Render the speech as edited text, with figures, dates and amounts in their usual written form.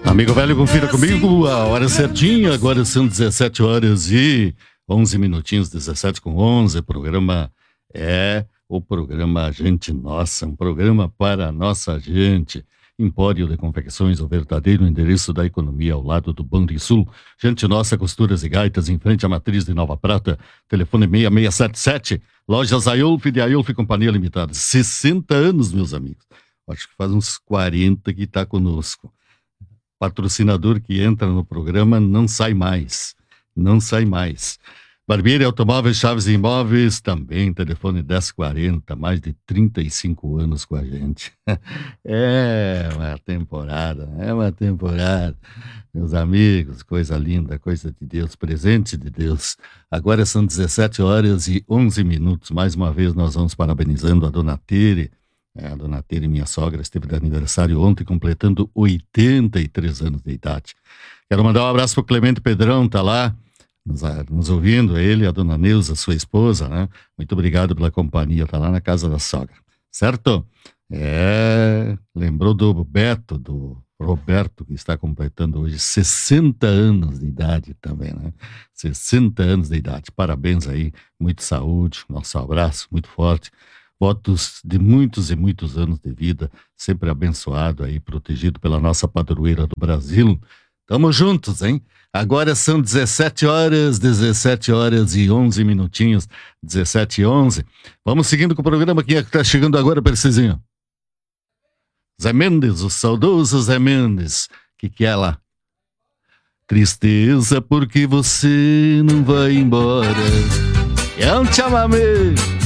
Amigo velho, confira comigo a hora certinha. Agora são 17 horas e 11 minutinhos, 17 com 11. O programa é o programa Gente Nossa, um programa para a nossa gente. Empório de Confecções, o verdadeiro endereço da economia ao lado do Banrisul. Gente Nossa, costuras e gaitas em frente à matriz de Nova Prata. Telefone 6677. Lojas Aiolf de Aiolf Companhia Limitada. 60 anos, meus amigos. Acho que faz uns 40 que está conosco. Patrocinador que entra no programa não sai mais. Não sai mais. Barbeiro Automóveis, Chaves e Imóveis, também, telefone 1040, mais de 35 anos com a gente. É uma temporada. Meus amigos, coisa linda, coisa de Deus, presente de Deus. Agora são 17 horas e 11 minutos. Mais uma vez nós vamos parabenizando a Dona Tere. A Dona Tere, minha sogra, esteve de aniversário ontem, completando 83 anos de idade. Quero mandar um abraço pro Clemente Pedrão, tá lá, nos ouvindo, ele e a Dona Neuza, sua esposa, né? Muito obrigado pela companhia, tá lá na casa da sogra, certo? Lembrou do Beto, do Roberto, que está completando hoje 60 anos de idade também, né? 60 anos de idade, parabéns aí, muita saúde, nosso abraço muito forte. Votos de muitos e muitos anos de vida, sempre abençoado aí, protegido pela nossa padroeira do Brasil. Tamo juntos, hein? Agora são 17 horas e 11 minutinhos, 17 e 11. Vamos seguindo com o programa. Quem é que tá chegando agora, Percizinho? Zé Mendes, o saudoso Zé Mendes. Que é lá? Tristeza porque você não vai embora. É um chamamé.